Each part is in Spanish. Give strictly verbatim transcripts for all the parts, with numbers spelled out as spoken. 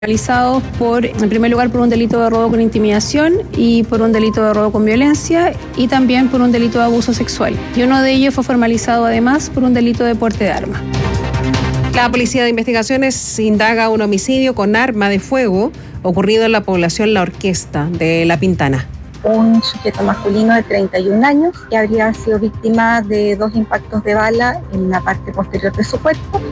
realizados por, en primer lugar, por un delito de robo con intimidación y por un delito de robo con violencia y también por un delito de abuso sexual. Y uno de ellos fue formalizado además por un delito de porte de arma. La Policía de Investigaciones indaga un homicidio con arma de fuego ocurrido en la población La Orquesta de La Pintana. Un sujeto masculino de treinta y un años que habría sido víctima de dos impactos de bala en la parte posterior de su cuerpo.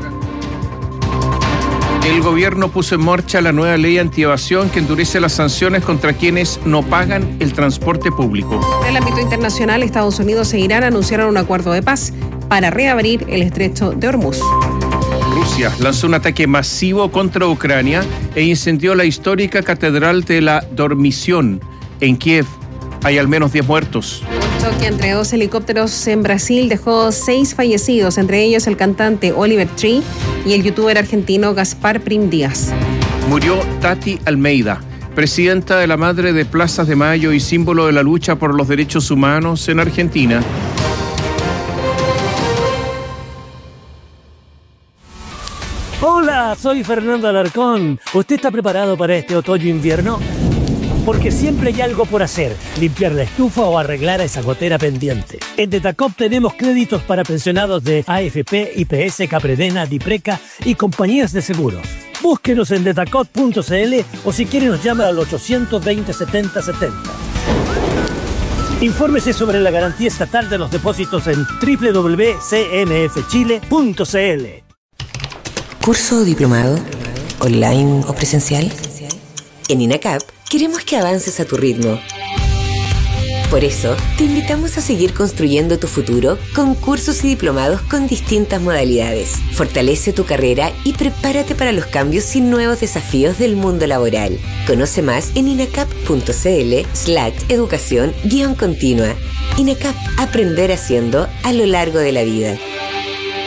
El gobierno puso en marcha la nueva ley antievasión que endurece las sanciones contra quienes no pagan el transporte público. En el ámbito internacional, Estados Unidos e Irán anunciaron un acuerdo de paz para reabrir el estrecho de Hormuz. Rusia lanzó un ataque masivo contra Ucrania e incendió la histórica Catedral de la Dormición en Kiev. Hay al menos diez muertos. Un choque entre dos helicópteros en Brasil dejó seis fallecidos, entre ellos el cantante Oliver Tree y el youtuber argentino Gaspar Prim Díaz. Murió Tati Almeida, presidenta de la Madre de Plazas de Mayo y símbolo de la lucha por los derechos humanos en Argentina. Hola, soy Fernando Alarcón. ¿Usted está preparado para este otoño-invierno? Porque siempre hay algo por hacer, limpiar la estufa o arreglar esa gotera pendiente. En Detacop tenemos créditos para pensionados de A F P, I P S, Capredena, Dipreca y compañías de seguros. Búsquenos en detacop punto c l o si quiere nos llama al ochocientos veinte, setenta setenta. Infórmese sobre la garantía estatal de los depósitos en doble u doble u doble u punto c n f chile punto c l. ¿Curso o diplomado? ¿Online o presencial? En INACAP queremos que avances a tu ritmo. Por eso, te invitamos a seguir construyendo tu futuro con cursos y diplomados con distintas modalidades. Fortalece tu carrera y prepárate para los cambios y nuevos desafíos del mundo laboral. Conoce más en inacap punto c l slash educación guión continua. INACAP, aprender haciendo a lo largo de la vida.